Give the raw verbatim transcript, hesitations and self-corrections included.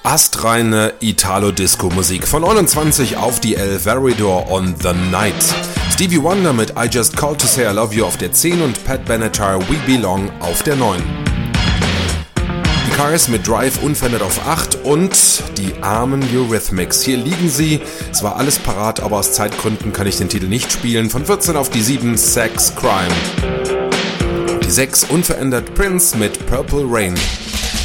Astreine Italo-Disco-Musik von neunundzwanzig auf die elf, Veridor on the Night. Stevie Wonder mit I Just Called to Say I Love You auf der zehn und Pat Benatar We Belong auf der neun. Die Cars mit Drive unverändert auf acht und die armen Eurythmics. Hier liegen sie. Es war alles parat, aber aus Zeitgründen kann ich den Titel nicht spielen. Von vierzehn auf die sieben, Sex Crime. Die sechs unverändert Prince mit Purple Rain.